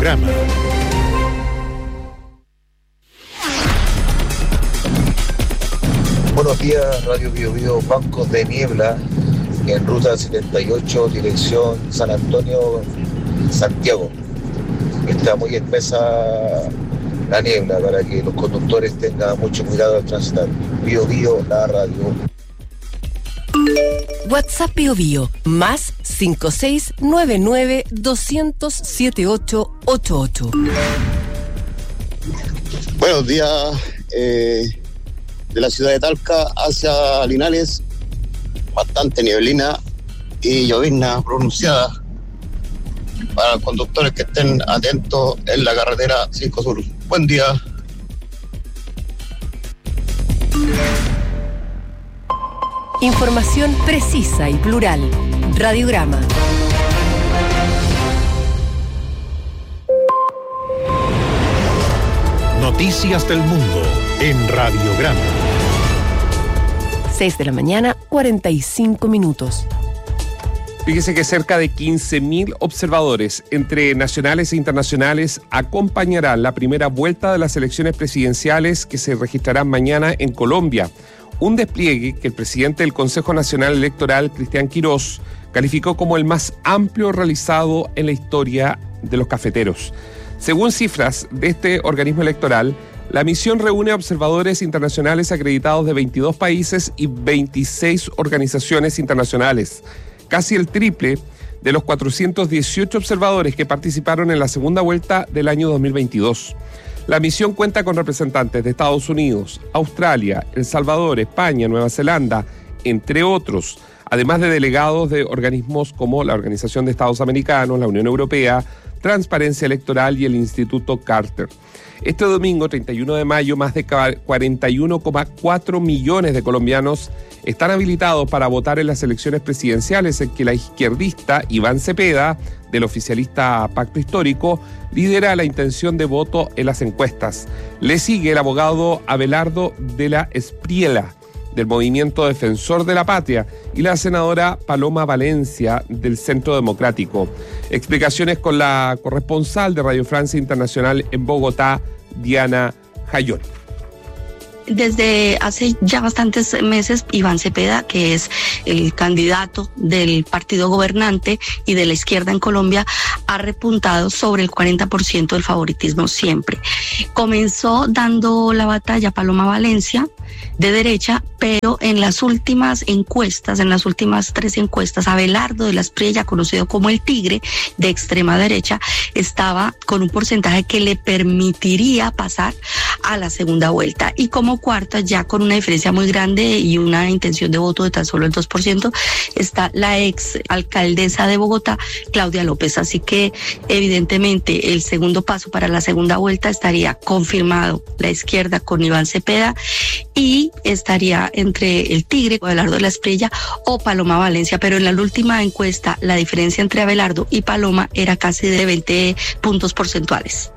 Radiograma. Buenos días, Radio Bio Bio. Bancos de niebla en ruta 78, dirección San Antonio, Santiago. Está muy espesa la niebla para que los conductores tengan mucho cuidado al transitar. Bio Bio, la radio. WhatsApp Bio Bio, más 5699-200-7888. Buenos días, de la ciudad de Talca hacia Linares, bastante nieblina y llovizna pronunciada. Para los conductores que estén atentos en la carretera 5 Sur. Buen día. Información precisa y plural. Radiograma. Noticias del mundo en Radiograma. 6 de la mañana, 45 minutos. Fíjese que cerca de 15.000 observadores, entre nacionales e internacionales, acompañarán la primera vuelta de las elecciones presidenciales que se registrarán mañana en Colombia. Un despliegue que el presidente del Consejo Nacional Electoral, Cristian Quirós, calificó como el más amplio realizado en la historia de los cafeteros. Según cifras de este organismo electoral, la misión reúne a observadores internacionales acreditados de 22 países y 26 organizaciones internacionales, casi el triple de los 418 observadores que participaron en la segunda vuelta del año 2022. La misión cuenta con representantes de Estados Unidos, Australia, El Salvador, España, Nueva Zelanda, entre otros, además de delegados de organismos como la Organización de Estados Americanos, la Unión Europea, Transparencia Electoral y el Instituto Carter. Este domingo, 31 de mayo, más de 41,4 millones de colombianos están habilitados para votar en las elecciones presidenciales en que la izquierdista Iván Cepeda, del oficialista Pacto Histórico, lidera la intención de voto en las encuestas. Le sigue el abogado Abelardo de la Espriella, del Movimiento Defensor de la Patria, y la senadora Paloma Valencia, del Centro Democrático. Explicaciones con la corresponsal de Radio Francia Internacional en Bogotá, Diana Jayón. Desde hace ya bastantes meses, Iván Cepeda, que es el candidato del partido gobernante y de la izquierda en Colombia, ha repuntado sobre el 40% del favoritismo siempre. Comenzó dando la batalla a Paloma Valencia, de derecha, pero en las últimas encuestas, en las últimas 3 encuestas, Abelardo de la Espriella, conocido como el Tigre, de extrema derecha, estaba con un porcentaje que le permitiría pasar a la segunda vuelta. Y como cuarta, ya con una diferencia muy grande y una intención de voto de tan solo el 2%, está la ex alcaldesa de Bogotá, Claudia López. Así que evidentemente el segundo paso para la segunda vuelta estaría confirmado la izquierda con Iván Cepeda, y estaría entre el Tigre, Abelardo de la Espriella, o Paloma Valencia. Pero en la última encuesta la diferencia entre Abelardo y Paloma era casi de 20 puntos porcentuales.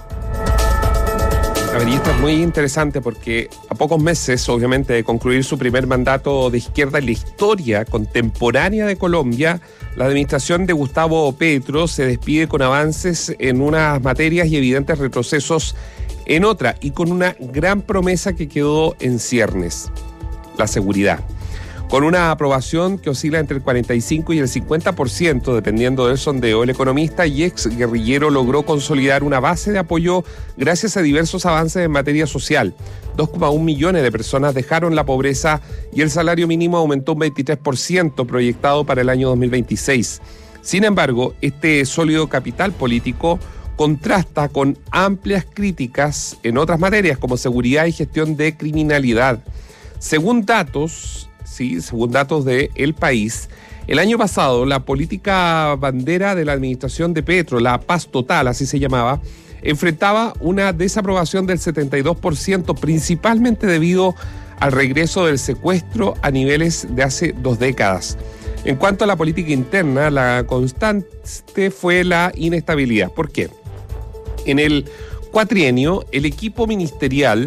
A ver, y esto es muy interesante porque a pocos meses, obviamente, de concluir su primer mandato de izquierda en la historia contemporánea de Colombia, la administración de Gustavo Petro se despide con avances en unas materias y evidentes retrocesos en otra, y con una gran promesa que quedó en ciernes: la seguridad. Con una aprobación que oscila entre el 45 y el 50%, dependiendo del sondeo, el economista y ex guerrillero logró consolidar una base de apoyo gracias a diversos avances en materia social. 2,1 millones de personas dejaron la pobreza y el salario mínimo aumentó un 23% proyectado para el año 2026. Sin embargo, este sólido capital político contrasta con amplias críticas en otras materias como seguridad y gestión de criminalidad. Según datos de El País, el año pasado la política bandera de la administración de Petro, la paz total, así se llamaba, enfrentaba una desaprobación del 72%, principalmente debido al regreso del secuestro a niveles de hace 2 décadas. En cuanto a la política interna, la constante fue la inestabilidad. ¿Por qué? En el cuatrienio, el equipo ministerial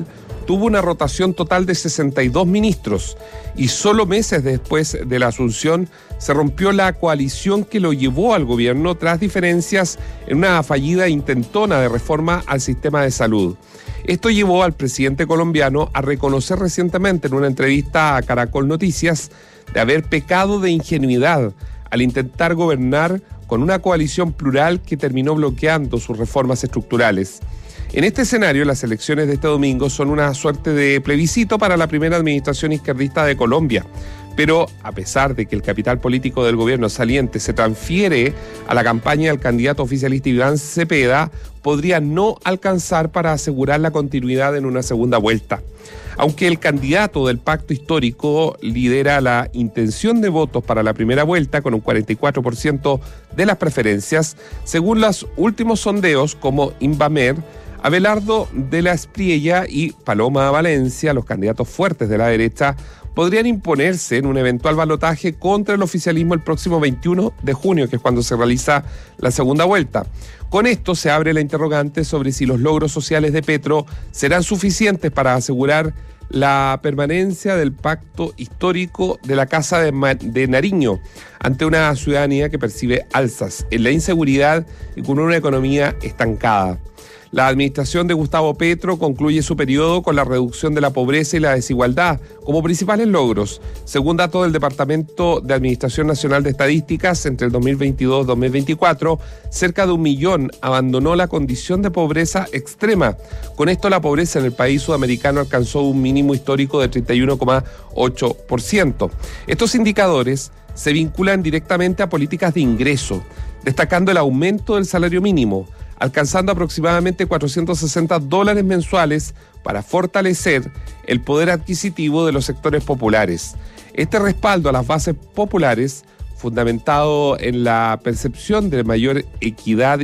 tuvo una rotación total de 62 ministros y solo meses después de la asunción se rompió la coalición que lo llevó al gobierno tras diferencias en una fallida intentona de reforma al sistema de salud. Esto llevó al presidente colombiano a reconocer recientemente en una entrevista a Caracol Noticias de haber pecado de ingenuidad al intentar gobernar con una coalición plural que terminó bloqueando sus reformas estructurales. En este escenario, las elecciones de este domingo son una suerte de plebiscito para la primera administración izquierdista de Colombia. Pero a pesar de que el capital político del gobierno saliente se transfiere a la campaña del candidato oficialista Iván Cepeda, podría no alcanzar para asegurar la continuidad en una segunda vuelta. Aunque el candidato del pacto histórico lidera la intención de votos para la primera vuelta con un 44% de las preferencias, según los últimos sondeos como Invamer, Abelardo de la Espriella y Paloma Valencia, los candidatos fuertes de la derecha, podrían imponerse en un eventual balotaje contra el oficialismo el próximo 21 de junio, que es cuando se realiza la segunda vuelta. Con esto se abre la interrogante sobre si los logros sociales de Petro serán suficientes para asegurar la permanencia del pacto histórico de la Casa de Nariño ante una ciudadanía que percibe alzas en la inseguridad y con una economía estancada. La administración de Gustavo Petro concluye su periodo con la reducción de la pobreza y la desigualdad como principales logros. Según datos del Departamento de Administración Nacional de Estadísticas, entre el 2022 y 2024, cerca de 1 millón abandonó la condición de pobreza extrema. Con esto, la pobreza en el país sudamericano alcanzó un mínimo histórico de 31,8%. Estos indicadores se vinculan directamente a políticas de ingreso, destacando el aumento del salario mínimo, alcanzando aproximadamente $460 mensuales para fortalecer el poder adquisitivo de los sectores populares. Este respaldo a las bases populares, fundamentado en la percepción de mayor equidad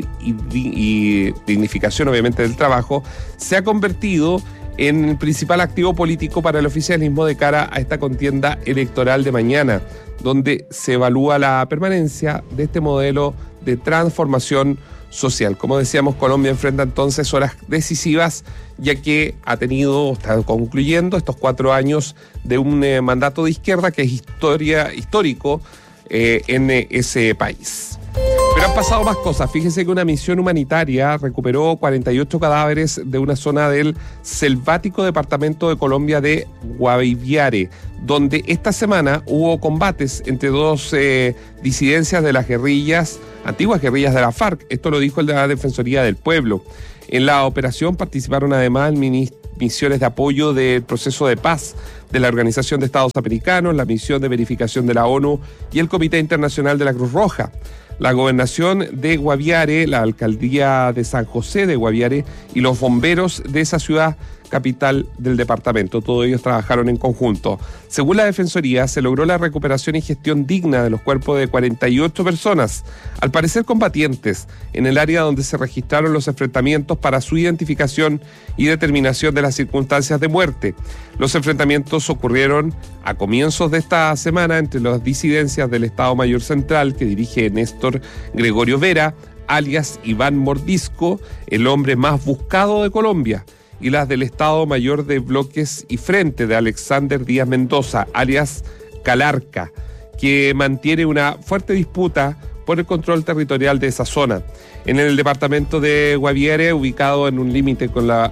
y dignificación, obviamente, del trabajo, se ha convertido en el principal activo político para el oficialismo de cara a esta contienda electoral de mañana, donde se evalúa la permanencia de este modelo de transformación social. Como decíamos, Colombia enfrenta entonces horas decisivas, ya que está concluyendo estos 4 años de un mandato de izquierda que es histórico en ese país. Pero han pasado más cosas. Fíjese que una misión humanitaria recuperó 48 cadáveres de una zona del selvático departamento de Colombia de Guaviare, donde esta semana hubo combates entre dos disidencias de las antiguas guerrillas de la FARC. Esto lo dijo el de la Defensoría del Pueblo. En la operación participaron además misiones de apoyo del proceso de paz de la Organización de Estados Americanos, la misión de verificación de la ONU y el Comité Internacional de la Cruz Roja. La gobernación de Guaviare, la alcaldía de San José de Guaviare y los bomberos de esa ciudad capital del departamento. Todos ellos trabajaron en conjunto. Según la Defensoría, se logró la recuperación y gestión digna de los cuerpos de 48 personas, al parecer combatientes, en el área donde se registraron los enfrentamientos para su identificación y determinación de las circunstancias de muerte. Los enfrentamientos ocurrieron a comienzos de esta semana entre las disidencias del Estado Mayor Central, que dirige Néstor Gregorio Vera, alias Iván Mordisco, el hombre más buscado de Colombia, y las del Estado Mayor de Bloques y Frente de Alexander Díaz Mendoza, alias Calarca, que mantiene una fuerte disputa por el control territorial de esa zona. En el departamento de Guaviare, ubicado en un límite con la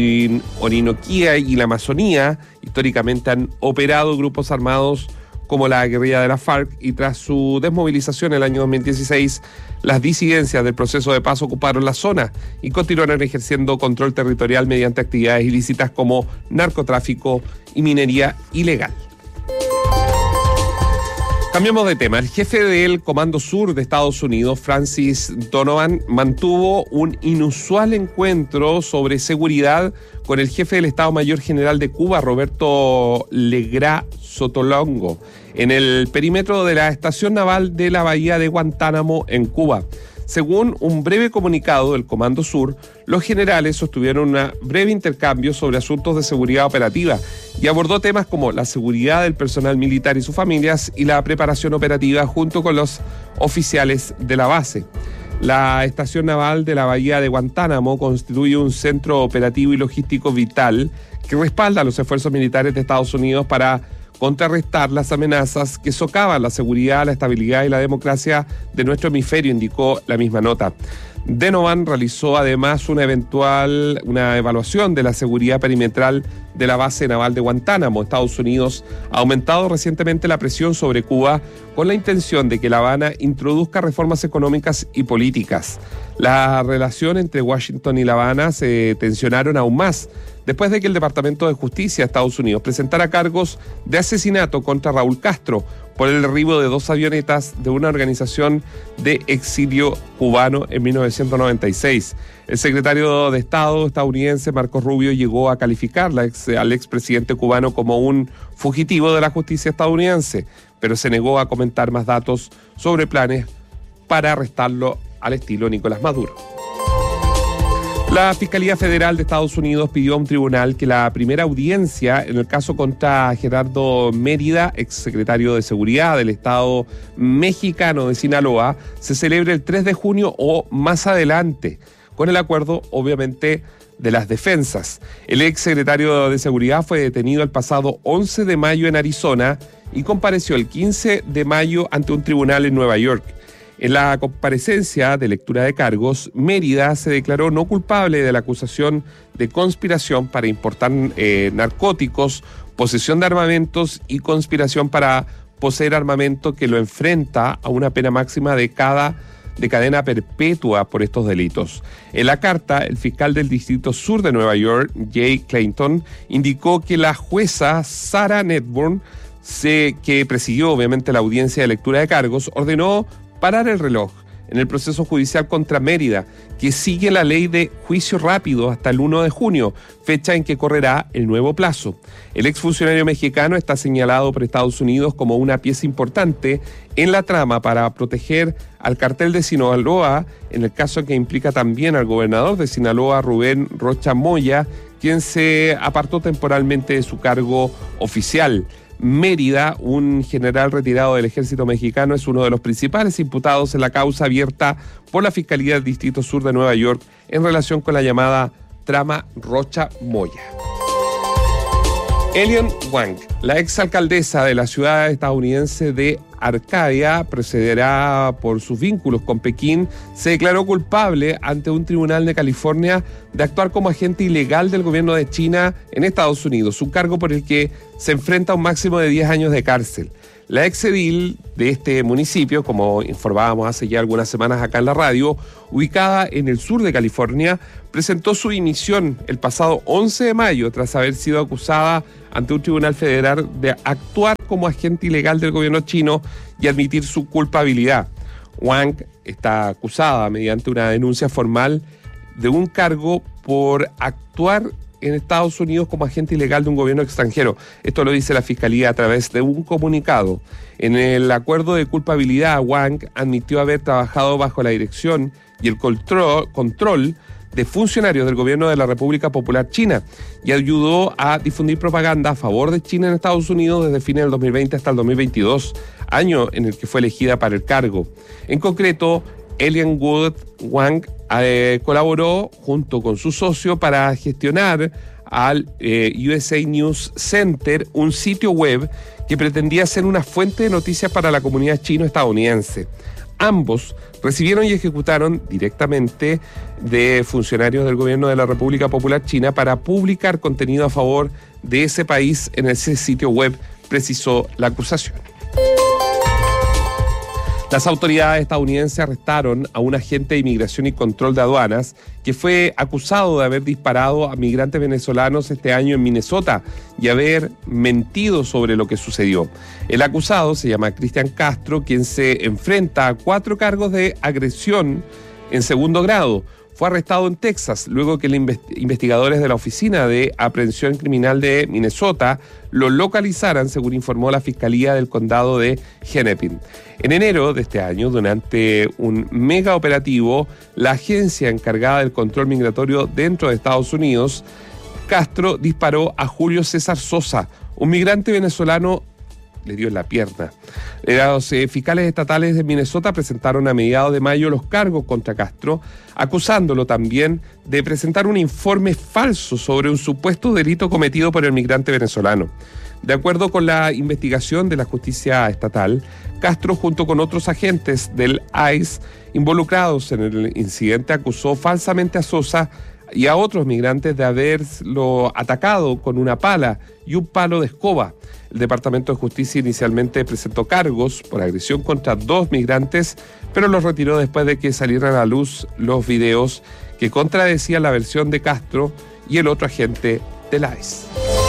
Orinoquía y la Amazonía, históricamente han operado grupos armados como la guerrilla de la FARC, y tras su desmovilización en el año 2016, las disidencias del proceso de paz ocuparon la zona y continuaron ejerciendo control territorial mediante actividades ilícitas como narcotráfico y minería ilegal. Cambiamos de tema. El jefe del Comando Sur de Estados Unidos, Francis Donovan, mantuvo un inusual encuentro sobre seguridad con el jefe del Estado Mayor General de Cuba, Roberto Legrá Sotolongo, en el perímetro de la estación naval de la bahía de Guantánamo, en Cuba. Según un breve comunicado del Comando Sur, los generales sostuvieron un breve intercambio sobre asuntos de seguridad operativa y abordó temas como la seguridad del personal militar y sus familias y la preparación operativa junto con los oficiales de la base. La estación naval de la bahía de Guantánamo constituye un centro operativo y logístico vital que respalda los esfuerzos militares de Estados Unidos para contrarrestar las amenazas que socavan la seguridad, la estabilidad y la democracia de nuestro hemisferio, indicó la misma nota. Denovan realizó además una evaluación de la seguridad perimetral de la base naval de Guantánamo. Estados Unidos ha aumentado recientemente la presión sobre Cuba con la intención de que La Habana introduzca reformas económicas y políticas. La relación entre Washington y La Habana se tensionaron aún más después de que el Departamento de Justicia de Estados Unidos presentara cargos de asesinato contra Raúl Castro por el derribo de 2 avionetas de una organización de exilio cubano en 1996. El secretario de Estado estadounidense, Marco Rubio, llegó a calificar al expresidente cubano como un fugitivo de la justicia estadounidense, pero se negó a comentar más datos sobre planes para arrestarlo al estilo Nicolás Maduro. La Fiscalía Federal de Estados Unidos pidió a un tribunal que la primera audiencia en el caso contra Gerardo Mérida, exsecretario de Seguridad del Estado mexicano de Sinaloa, se celebre el 3 de junio o más adelante, con el acuerdo, obviamente, de las defensas. El exsecretario de Seguridad fue detenido el pasado 11 de mayo en Arizona y compareció el 15 de mayo ante un tribunal en Nueva York. En la comparecencia de lectura de cargos, Mérida se declaró no culpable de la acusación de conspiración para importar narcóticos, posesión de armamentos y conspiración para poseer armamento, que lo enfrenta a una pena máxima de cadena perpetua por estos delitos. En la carta, el fiscal del Distrito Sur de Nueva York, Jay Clayton, indicó que la jueza Sarah Netburn, que presidió obviamente la audiencia de lectura de cargos, ordenó parar el reloj en el proceso judicial contra Mérida, que sigue la ley de juicio rápido hasta el 1 de junio, fecha en que correrá el nuevo plazo. El exfuncionario mexicano está señalado por Estados Unidos como una pieza importante en la trama para proteger al cartel de Sinaloa, en el caso que implica también al gobernador de Sinaloa, Rubén Rocha Moya, quien se apartó temporalmente de su cargo oficial. Mérida, un general retirado del ejército mexicano, es uno de los principales imputados en la causa abierta por la Fiscalía del Distrito Sur de Nueva York en relación con la llamada trama Rocha Moya. Elian Wang, la exalcaldesa de la ciudad estadounidense de Arcadia, procederá por sus vínculos con Pekín, se declaró culpable ante un tribunal de California de actuar como agente ilegal del gobierno de China en Estados Unidos, un cargo por el que se enfrenta a un máximo de 10 años de cárcel. La exedil de este municipio, como informábamos hace ya algunas semanas acá en la radio, ubicada en el sur de California, presentó su dimisión el pasado 11 de mayo tras haber sido acusada ante un tribunal federal de actuar como agente ilegal del gobierno chino y admitir su culpabilidad. Wang está acusada mediante una denuncia formal de un cargo por actuar en Estados Unidos como agente ilegal de un gobierno extranjero. Esto lo dice la Fiscalía a través de un comunicado. En el acuerdo de culpabilidad, Wang admitió haber trabajado bajo la dirección y el control de funcionarios del gobierno de la República Popular China y ayudó a difundir propaganda a favor de China en Estados Unidos desde fines del 2020 hasta el 2022, año en el que fue elegida para el cargo. En concreto, Elian Wang colaboró junto con su socio para gestionar al USA News Center, un sitio web que pretendía ser una fuente de noticias para la comunidad chino-estadounidense. Ambos recibieron y ejecutaron directamente de funcionarios del gobierno de la República Popular China para publicar contenido a favor de ese país en ese sitio web, precisó la acusación. Las autoridades estadounidenses arrestaron a un agente de inmigración y control de aduanas que fue acusado de haber disparado a migrantes venezolanos este año en Minnesota y haber mentido sobre lo que sucedió. El acusado se llama Cristian Castro, quien se enfrenta a 4 cargos de agresión en segundo grado. Fue arrestado en Texas luego que investigadores de la Oficina de Aprehensión Criminal de Minnesota lo localizaran, según informó la Fiscalía del Condado de Hennepin. En enero de este año, durante un mega operativo, la agencia encargada del control migratorio dentro de Estados Unidos, Castro disparó a Julio César Sosa, un migrante venezolano le dio en la pierna. Los fiscales estatales de Minnesota presentaron a mediados de mayo los cargos contra Castro, acusándolo también de presentar un informe falso sobre un supuesto delito cometido por el migrante venezolano. De acuerdo con la investigación de la justicia estatal, Castro, junto con otros agentes del ICE involucrados en el incidente, acusó falsamente a Sosa y a otros migrantes de haberlo atacado con una pala y un palo de escoba. El Departamento de Justicia inicialmente presentó cargos por agresión contra 2 migrantes, pero los retiró después de que salieran a la luz los videos que contradecían la versión de Castro y el otro agente del ICE.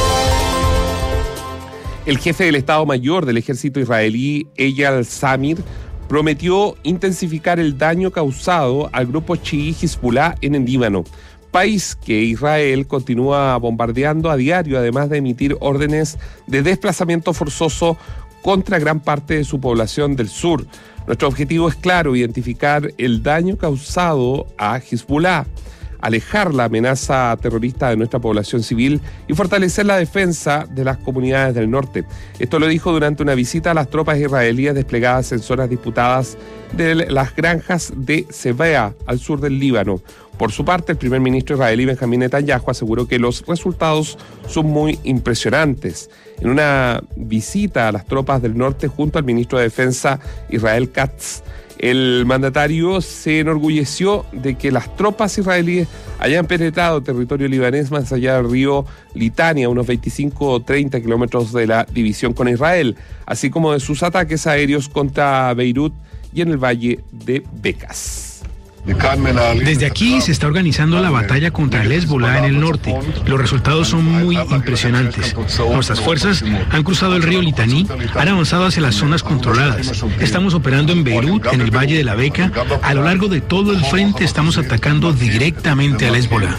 El jefe del Estado Mayor del ejército israelí, Eyal Zamir, prometió intensificar el daño causado al grupo chií Hezbollah en el Líbano, país que Israel continúa bombardeando a diario, además de emitir órdenes de desplazamiento forzoso contra gran parte de su población del sur. Nuestro objetivo es claro: identificar el daño causado a Hezbollah, alejar la amenaza terrorista de nuestra población civil y fortalecer la defensa de las comunidades del norte. Esto lo dijo durante una visita a las tropas israelíes desplegadas en zonas disputadas de las granjas de Sebea, al sur del Líbano. Por su parte, el primer ministro israelí Benjamín Netanyahu aseguró que los resultados son muy impresionantes. En una visita a las tropas del norte junto al ministro de Defensa Israel Katz, el mandatario se enorgulleció de que las tropas israelíes hayan penetrado territorio libanés más allá del río Litania, unos 25 o 30 kilómetros de la división con Israel, así como de sus ataques aéreos contra Beirut y en el valle de Becas. Desde aquí se está organizando la batalla contra el Hezbollah en el norte. Los resultados son muy impresionantes. Nuestras fuerzas han cruzado el río Litani, han avanzado hacia las zonas controladas. Estamos operando en Beirut, en el Valle de la Beca. A lo largo de todo el frente estamos atacando directamente al Hezbollah.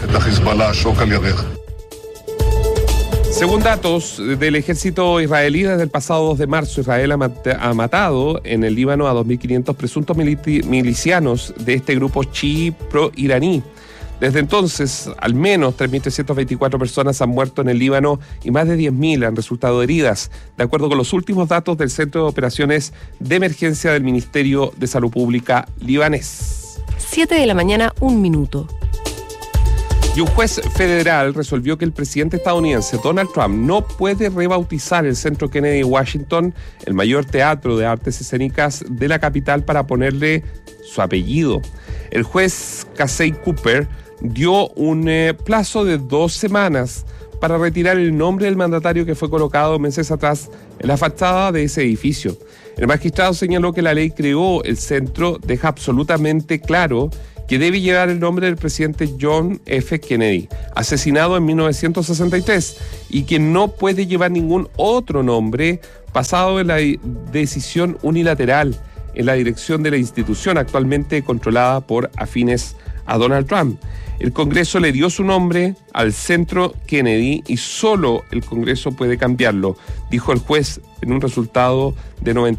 Según datos del ejército israelí, desde el pasado 2 de marzo, Israel ha matado en el Líbano a 2.500 presuntos milicianos de este grupo chií pro-iraní. Desde entonces, al menos 3.324 personas han muerto en el Líbano y más de 10.000 han resultado heridas, de acuerdo con los últimos datos del Centro de Operaciones de Emergencia del Ministerio de Salud Pública libanés. 7 de la mañana, 1 minuto. Y un juez federal resolvió que el presidente estadounidense Donald Trump no puede rebautizar el Centro Kennedy de Washington, el mayor teatro de artes escénicas de la capital, para ponerle su apellido. El juez Casey Cooper dio un plazo de 2 semanas para retirar el nombre del mandatario que fue colocado meses atrás en la fachada de ese edificio. El magistrado señaló que la ley creó el centro deja absolutamente claro que debe llevar el nombre del presidente John F. Kennedy, asesinado en 1963, y que no puede llevar ningún otro nombre basado en la decisión unilateral en la dirección de la institución actualmente controlada por afines a Donald Trump. El Congreso le dio su nombre al Centro Kennedy y solo el Congreso puede cambiarlo, dijo el juez en un resultado de 90.